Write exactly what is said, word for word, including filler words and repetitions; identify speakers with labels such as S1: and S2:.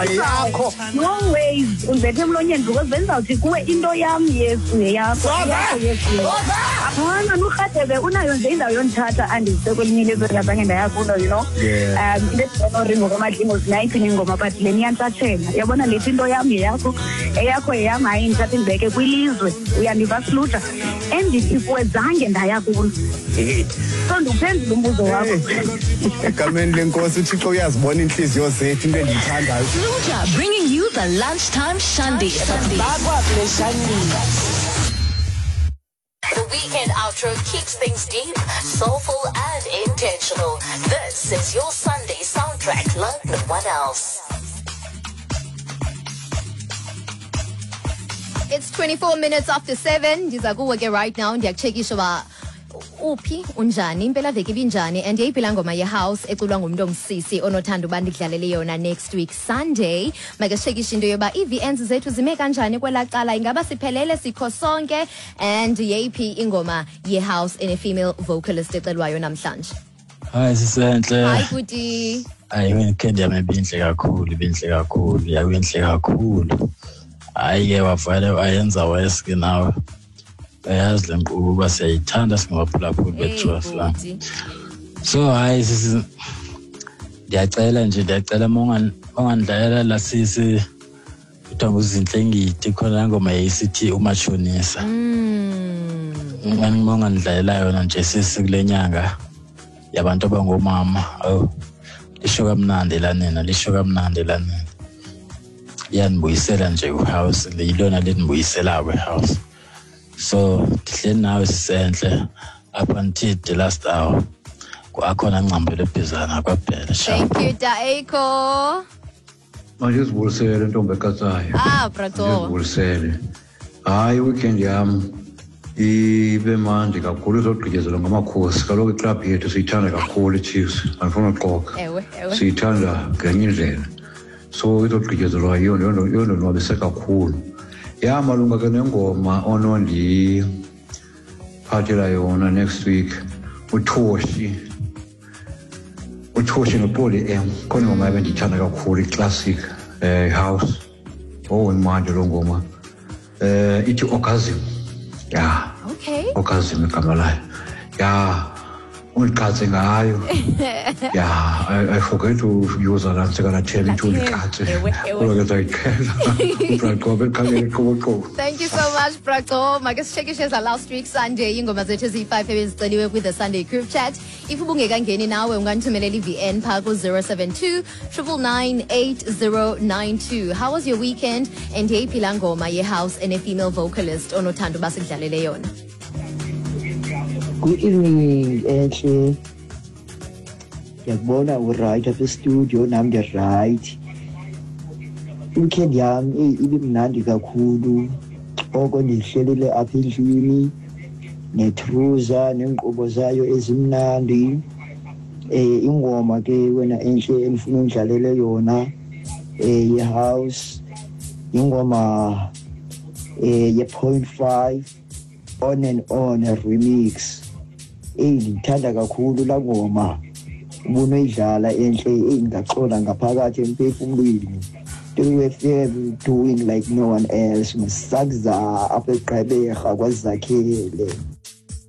S1: yakho.
S2: No ways undethe emlonyeni because benzawuthi kuwe into yam yesu yeyakho. Hana nukhadebe unayo nje indawo yondithatha andise kwelinye ilizwe ngazange ndayakulo, you know. Um into enoringo kwamadlingo zinayiphi ingoma but le niyantshatshela. Yabona lethi into yam yeyakho, eyakho yeyam hayi ndithathe ndibeke kwilizwe. Uyandiva Sluta. Endithi kuwe zange ndaya kulo. So nduphendula umbuzo wakho.
S1: Egameni lenkosi uThixo uyazibona inhliziyo zethu into endiyithandayo.
S3: Sluta bringing you the lunchtime Shandi.
S4: The weekend outro keeps things deep, soulful, and intentional. This is your Sunday soundtrack like no one else.
S5: It's twenty-four minutes after seven. Ndiza kuwe ke right now ndiyakuchekisha ba uphi unjani impela veki binjani and yayiphila ngoma ye house eculwa ngumuntu ongusisi onothanda ubandikudlalele yona next week Sunday. Make shekisha into yoba E V Ns zethu zime kanjani kwelaqala ingaba siphelele sikho sonke and yayiphi ingoma ye house ene female vocalist ecelwayo namhlanje.
S6: Hayi sisenhle.
S5: Hayi kuti.
S6: Hayi weekend yami ibinhle kakhulu, ibinhle kakhulu, yabinhle kakhulu. Hayi ke wavale wayenza weske nawe. Bayazi lempuku basiyayithanda singabaphulaphuli bethola. So hayi sisi ndiyacela nje ndiyacela monga ongandlayela la sisi uthamba izinhle ngithi khona ngoma yisithi umashonisa.
S5: Mm.
S6: Ngani monga ndlayela yona nje sisi kulenyanga yabantu abangomama. Oh. Lisho kamnandi la nina, lisho kamnandi la nina. Yanibuyisela nje uhouse leyilona lenibuyisela kwehouse. So ndihleli nawe sisenhle up until the last hour. Kwakhona ngcambele phezana kwaphela.
S5: Thank you Daeko.
S7: Manje sibulisele ntombi ekatsayo.
S5: Ah Prato.
S7: Sibulisele. Hayi weekend yami ibe mandi kakhulu izogqityezelwa ngamakhosi. Kaloku iclub yethu siyithanda kakhulu iChiefs. Andifuna uxoka.
S5: Ewe ewe.
S7: Siyithanda ngenye indlela. So izogqityezelwa yona yona nwabise kakhulu. Ya malunga ke nengoma onondi phathela yona next week uThoshi uThoshi noPoli M khona ngoma ebendithanda kakhulu iclassic eh house oh manje lo ngoma eh ithi Orgasm. Yeah.
S5: Okay.
S7: Orgasm igama layo. Yeah. Ulikatse ngayo. Yeah, I, I forget to use that answer gonna tell me to ulikatse.
S5: Thank you so much Prato. Make shekisha za last week Sunday ingoma zethu zi-five ebeziceliwe with the Sunday group chat. If ubungekangeni nawe ungandithumelela i-V N pha ku zero seven two nine nine eight zero nine two. How was your weekend? And yayiphila ngoma ye house and a female vocalist onothando basidlalele yona.
S8: Good evening, Ashley. Ngiyakubona u-right apha e-studio nami ngiya-right. Weekend yami ibe mnandi kakhulu. Oko ndihlelile apha endlini netruza neenkqubo zayo ezimnandi. Eh ingoma ke wena enhle engifuna undlalele yona eh ye-house. Ingoma eh ye-point five on and on a remix. Eh ngithanda kakhulu la ngoma ubona idlala enhle engaqola ngaphakathi emphefumulweni. They're doing like no one else. Musakza apha eGqeberha kwaZakhele.